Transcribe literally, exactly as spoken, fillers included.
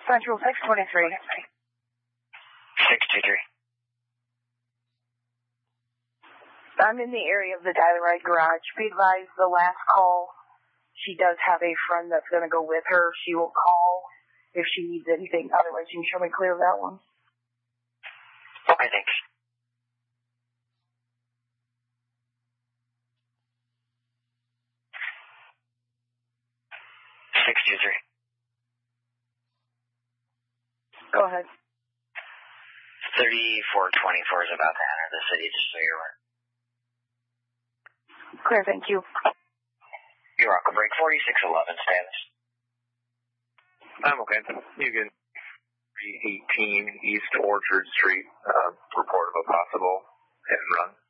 Central six twenty-three. six two three. I'm in the area of the Dial-A-Ride garage. Be advised, the last call, she does have a friend that's going to go with her. She will call if she needs anything. Otherwise, you can show me clear of that one. Okay, thanks. six two three. Go ahead. thirty-four twenty-four is about to enter the city, just so you're aware. Clear, thank you. You're welcome. Break forty-six eleven, status. I'm okay. You can eighteen East Orchard Street, uh, report of a possible hit and run.